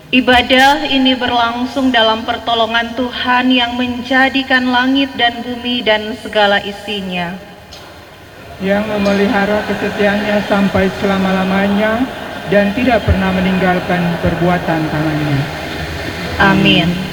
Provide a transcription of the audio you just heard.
Ibadah ini berlangsung dalam pertolongan Tuhan yang menjadikan langit dan bumi dan segala isinya, yang memelihara kesetiaannya sampai selama-lamanya dan tidak pernah meninggalkan perbuatan tangannya. Amin.